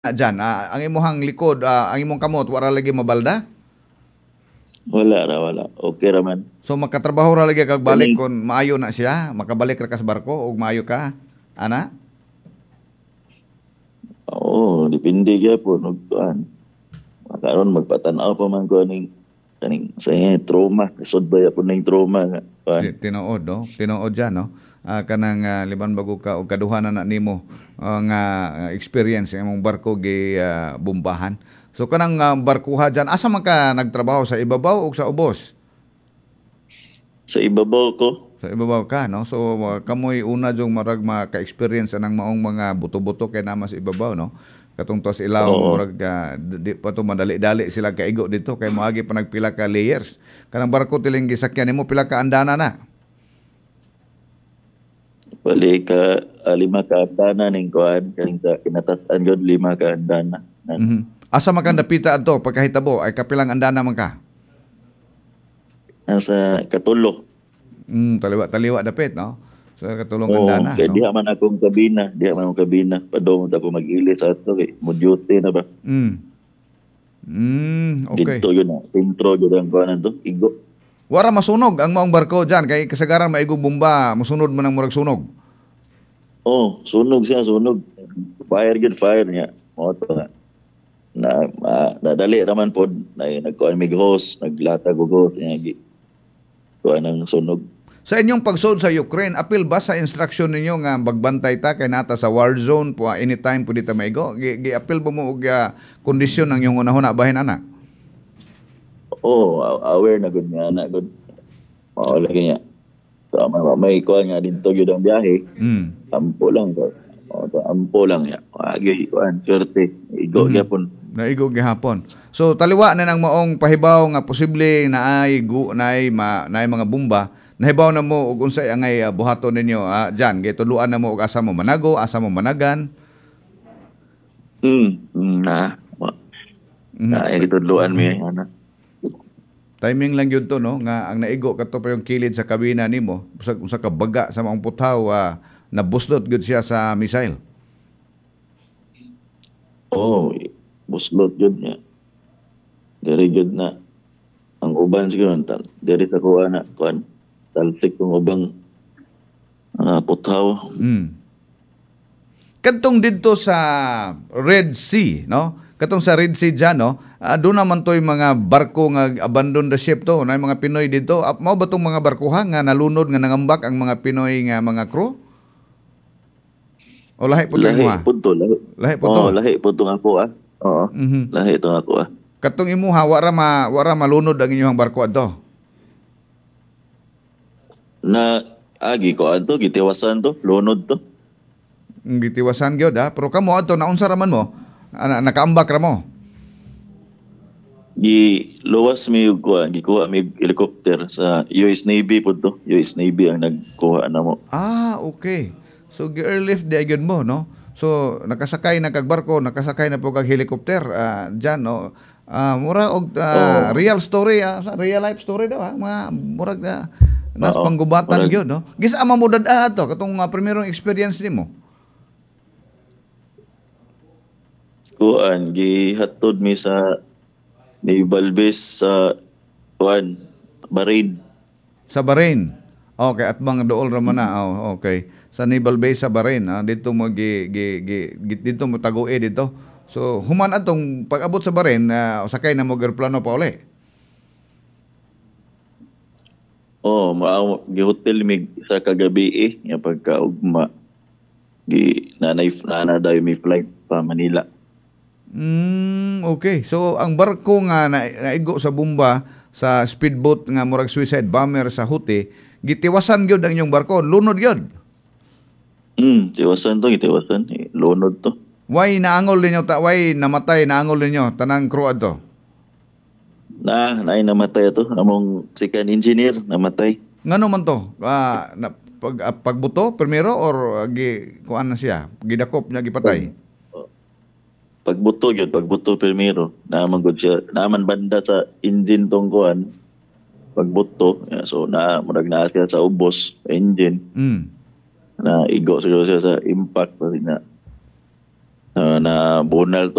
Dyan, ang imuhang likod, ang imong kamot, wala lagi mabalda? Wala ra, wala. Okay raman. So makatrabaho ra lagi kag balik Kaning, kung maayo na siya, makabalik ra ka sa barko o maayo ka, ana? oo, depende gyapon og kuan. Makaron magpatanaw pa man ko kaning sa trauma. Isod ba yapon ning trauma nga kuan. Tinuod, no? Tinuod dyan, no? Kanang liban bago ka o kaduha na nimo nga experience sa imong barko gi bombahan. So kanang barkuha dyan, asa man ka nagtrabaho sa ibabaw o sa ubos? Sa ibabaw ko, Sa ibabaw ka, no? So kamoy una jung marag maka-experience anang maong mga buto-buto kay nama sa ibabaw, no? Katong tos ilawom oo. murag di pa to madali-dali sila kaigo dito kay moagi pa nagpila ka layers. Kanang barko tiling gisakyan nimo pila ka andana na. Bali ka lima ka andana ning kuan kaning sa kinatasan gud lima ka andana. Asa man ka napita adto pagkahitabo ay kapilang andana man ka? Nasa katulo. Taliwa dapit, no? So katulong Oo, andana, kay no? diha man akong kabina, diha man akong kabina. Padong ako mag-ilis sa ato kay mo duty na ba. Mm. Okay. Dito yun na, sentro yun ang kuan to, igo. Wara masunog ang maong barko diyan kay kasagaran maigong bomba, musunod man ang murag sunog. Oh, sunog siya, sunog. Fire good fire niya. Mo to nga. Nadali raman pod na nagkuan mig host, naglatag og host niya gi. Kuan ang sunog. Sa inyong pagsod sa Ukraine, apil ba sa instruction ninyo nga magbantay ta kay nata sa war zone po anytime pwede ta maigo? Apil ba mo og kondisyon ng inyong unahon bahin ana? Oh, aware na gud nga na gud. Mao lagi niya. So, may kuan nga dito gyud ang biyahe. Mm. Ampo lang ko. O, ampo lang ya. Agi kuan, swerte. Igo gyapon. Naigo gihapon. So taliwa na nang maong pahibaw nga posible naay mga bomba. Nahibaw na mo og unsay angay buhaton ninyo diyan kay tuluan na mo og asa mo manago, asa mo managan. Na. Mhm. Itudluan mi ana. Timing lang yun to, no? Nga ang naigo kato pa yung kilid sa kabina nimo sa kabaga sa maong putaw nabuslot gud siya sa missile. Oh, buslot yun niya. Very good na. Ang uban siguro, dari sa kuha na, kuhan, taltik kong ubang puthaw. Kadtong didto sa Red Sea, no? Katong sa Red Sea dyan, no? Doon naman to yung mga barko nga abandon the ship to, na mga Pinoy dito. Mao ba tong mga barkuha nga nalunod nga nangambak ang mga Pinoy nga mga crew? O lahi po to yung Lahi mga? po to, lahi. Lahi po to. Oh, lahi po to nga ko ah. Oo, lahi to nga ko ah. Katong imuha, wara malunod ang inyong barko adto. Na, agi ko ato, gitiwasan to, lunod to. Gitiwasan gyud pero kamo adto naunsa raman mo? Nakaambak ra mo. Luwas mi yung kuha, gikuha mi yung helicopter sa US Navy po to. US Navy ang nagkuha na mo. Okay. So gi-airlift di gyud mo, no? So nakasakay na kag barko, nakasakay na po kag helicopter diyan, no? Mura og Oo. real story, real life story daw mga murag nas Oo. panggubatan Murag- gyud, no? Gisa mo dad ato katong primerong experience nimo. Kuan gihatod mi sa naval base sa kuan Bahrain. Sa Bahrain. Okay, at mga dool raman na. Oh, okay. Sa Naval Base sa Bahrain, dito mo dito mo tague dito. So, human atong pag-abot sa Bahrain, sakay na mo aeroplano pa uli. Oh, gihotel mi sa kagabi nga pagkaugma. Nana daw mi flight pa Manila. Okay. So, ang barko nga naigo sa bomba sa speedboat nga murag suicide bomber sa Houthi, gitiwasan gyud ang inyong barko, lunod gyud. Tiwasan to, gitiwasan. Lunod to. Why naangol ninyo why namatay naangol ninyo tanang crew adto? Namatay to. Among second engineer namatay. Ngano man to? Pagbuto primero or kuan na siya? Gidakop niya gipatay. Pagbuto primero. Naman gud siya. Naman banda sa engine tong kuan. Pagbuto. So murag na siya sa ubos, engine. Na igo siguro siya sa impact na bunal to.